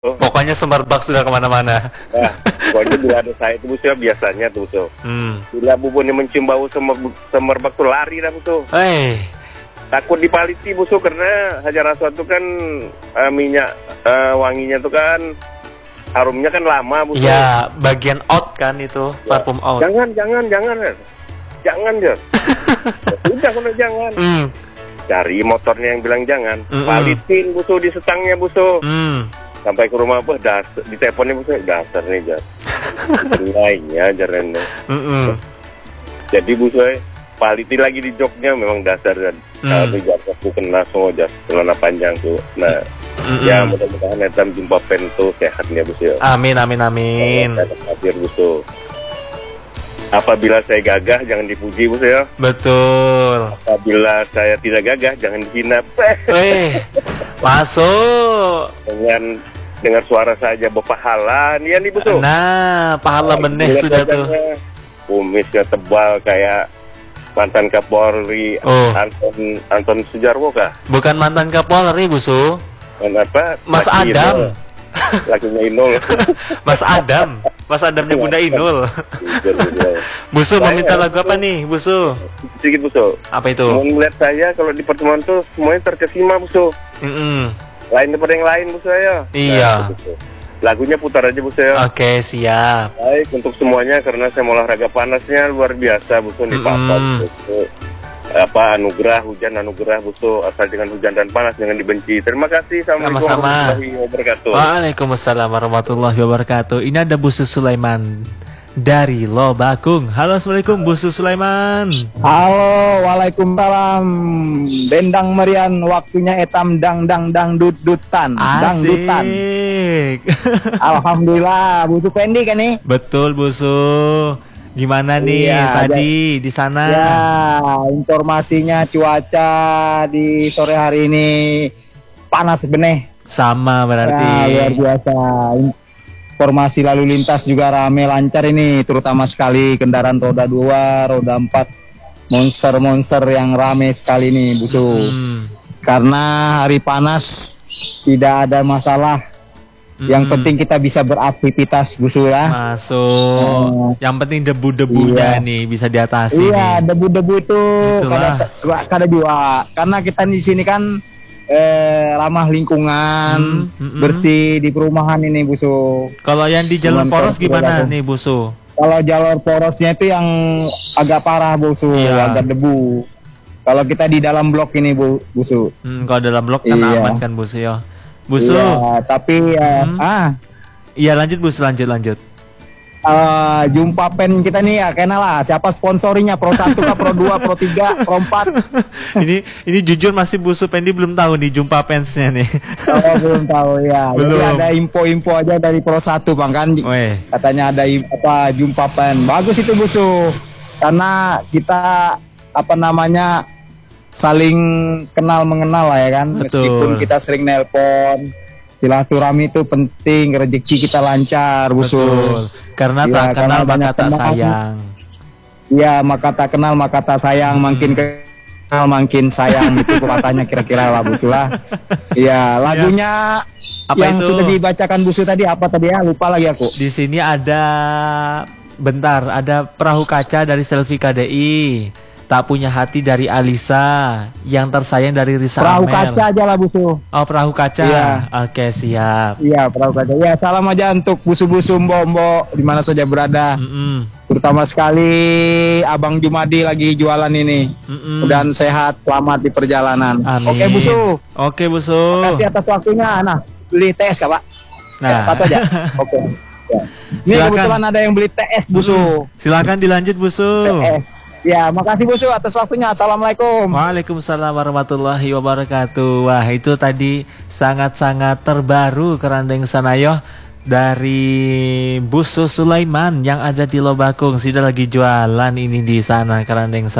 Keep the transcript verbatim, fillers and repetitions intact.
Oh. Pokoknya semerbak sudah kemana-mana. Nah, pokoknya bila ada saya itu Busu, biasanya tuh Busu. Hmm. Bila bubun yang mencium bau semer, semerbak tuh lari dah Busu. Eh, Takut dipaliti Busu karena Hajar Aswad itu kan uh, minyak uh, wanginya tuh kan harumnya kan lama Busu. ya bagian out kan itu, Ya. parfum out. Jangan, jangan, jangan, Jar. Jangan, Jar. Udah, udah jangan. Hmm. Cari motornya yang bilang jangan. Mm-mm. Palitin Busu di setangnya Busu. Hmm. Sampai ke rumah apa? Das di teleponnya Busu, dasar nih Jar. Lainnya Jar ini. Mm-mm. Jadi Busu, paliti lagi di joknya memang dasar dan Hmm. kalau jar aku kena semua jas celana panjang tuh. Nah, Mm-mm. ya mudah-mudahan Etam jumpa pen tuh sehat ya Busu. Amin, amin, amin. Hadir Busu. Apabila saya gagah jangan dipuji Busu ya. Betul. Apabila saya tidak gagah jangan dihina. Eh, masuk. Dengan dengar suara saja berpahala nih nih Busu. Nah, pahala benih Lihat sudah tuh. wajahnya, kumisnya tebal kayak mantan Kapolri Oh. Anton Anton Sujarwo kah? Bukan mantan Kapolri, Busu. Dan apa? Mas Laki Adam. Inul. Lakinya Inul. Mas Adam. Mas Adamnya Bunda Inul. Busu mau minta lagu apa nih, Busu? Sedikit Busu. Apa itu? Mau melihat saya kalau di pertemuan tuh semuanya terkesima Busu. Mm-mm. Lain daripada yang lain Busu ya. Iya. Nah, Busu. Lagunya putar aja Busu ya. Oke, siap. Baik untuk semuanya karena saya mau olahraga panasnya luar biasa Busu di papan Mm-mm. Busu. Apa anugerah hujan anugerah Busu asal dengan hujan dan panas jangan dibenci. Terima kasih. Assalamualaikum Sama-sama. warahmatullahi wabarakatuh. Waalaikumsalam warahmatullahi wabarakatuh. Ini ada Busu Sulaiman dari Lobakung. Halo, assalamualaikum Busu Sulaiman. Halo, waalaikumsalam. Bendang merian, waktunya etam dang dang dang dut dutan, dangdutan. Asik. Alhamdulillah, Busu Pendi kan nih? Betul, Busu. Gimana nih Iya, tadi di sana? Ya, informasinya cuaca di sore hari ini panas benih. Sama berarti. Ya, luar biasa. Informasi lalu lintas juga rame lancar ini, terutama sekali kendaraan roda dua, roda empat, monster-monster yang rame sekali nih, Busu. Hmm. Karena hari panas tidak ada masalah. Yang Mm-mm. penting kita bisa beraktivitas, Busu ya. Masuk. Oh. Yang penting debu-debunya Iya. nih bisa diatasi Iya, nih. debu-debu itu Itulah. kada kada juga. Karena kita di sini kan eh, ramah lingkungan, Hmm, mm-mm. bersih di perumahan ini, Busu. Kalau yang di jalur Cuman poros kalau gimana tidak ada- nih, Busu? Kalau jalur porosnya itu yang agak parah, Busu, Iya. agak debu. Kalau kita di dalam blok ini, Bu, Busu. Hmm, kalau dalam blok kan Iya. aman kan, Busu ya. Busu. Iya, tapi ya, Hmm. ah, Iya, lanjut Busu, lanjut lanjut. eh, jumpa pen kita nih ya, kena lah. Siapa sponsorinya? Pro satu kah, Pro dua, Pro tiga, Pro empat? ini ini jujur masih Busu Pendi belum tahu nih jumpa fansnya nih. Oh, belum tahu ya. Jadi Belum. ada info-info aja dari Pro satu, Bang kan. Weh. Katanya ada im- apa jumpa pen. Bagus itu, Busu. Karena kita apa namanya saling kenal mengenal lah ya kan. Betul. Meskipun kita sering nelpon, silaturahmi itu penting, rezeki kita lancar, Busu. Betul. Karena Iya, tak karena kenal maka banyak tak teman. sayang. Iya, maka tak kenal maka tak sayang, Hmm. makin kenal makin sayang itu katanya kira-kira lah, Busu lah. Iya, lagunya Apa yang itu? sudah dibacakan Busu tadi apa tadi ya? Lupa lagi aku. Di sini ada bentar, ada perahu kaca dari Selfie K D I. Tak punya hati dari Alisa, yang tersayang dari Risa Perahu Amel. kaca aja lah, Busu. Oh, perahu kaca. Iya. Oke, siap. Iya, perahu kaca. Ya, salam aja untuk busu-busu mbok-mbok di mana saja berada. Mm-mm. Terutama sekali Abang Jumadi lagi jualan ini. Mm-mm. Dan sehat, selamat di perjalanan. Amin. Oke, Busu. Oke, Busu. Kasih atas waktunya. Nah, beli T S kah, Pak? Nah. Ya, satu aja. Oke. Ya. Ini Silakan. kebetulan ada yang beli T S, Busu. Silakan dilanjut, Busu. T S. Ya, makasih Busu atas waktunya. Assalamualaikum. Waalaikumsalam warahmatullahi wabarakatuh. Wah, itu tadi sangat-sangat terbaru Kerandeng Sanayoh dari Busu Sulaiman yang ada di Lobakung. Sudah lagi jualan ini di sana Kerandeng Sanayoh.